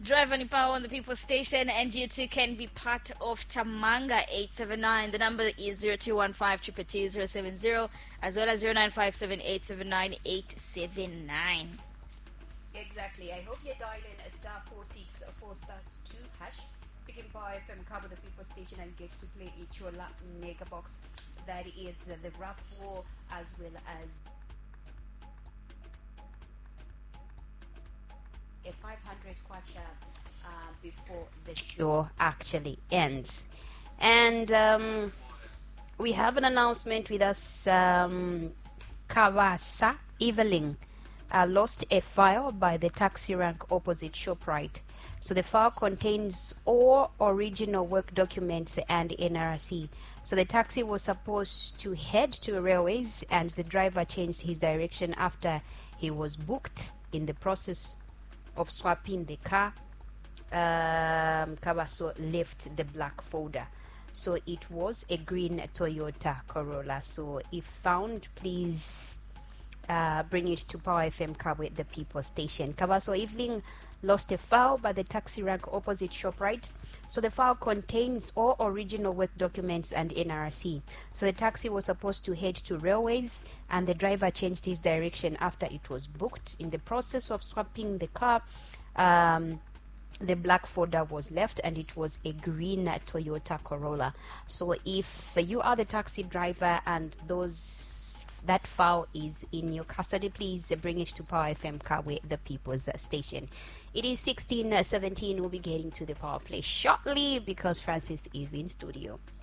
Drive on Power on the People's Station, and you too can be part of Tamanga 879. The number is 0215 as well as 0957879879. Exactly. I hope you're dialing a star 464 star 2 hash. Picking Power FM, cover the People's Station, and get to play Ichola Mega Box. That is the RAV4 as well as a 500 kwacha before the show actually ends. And we have an announcement with us. Kawasa Evelyn lost a file by the taxi rank opposite ShopRite. So the file contains all original work documents and NRC. So the taxi was supposed to head to Railways, and the driver changed his direction after he was booked. In the process of swapping the car, Kawaso left the black folder. So it was a green Toyota Corolla. So if found, please bring it to Power FM Kabwe, the People Station. Kawaso Evening lost a file by the taxi rank opposite ShopRite. So the file contains all original work documents and NRC. So the taxi was supposed to head to Railways, and the driver changed his direction after it was booked. In the process of swapping the car, the black folder was left, and it was a green Toyota Corolla. So if you are the taxi driver and that file is in your custody, please bring it to Power FM Kabwe, the People's Station. It is 16:17. We'll be getting to the power play shortly because Francis is in studio.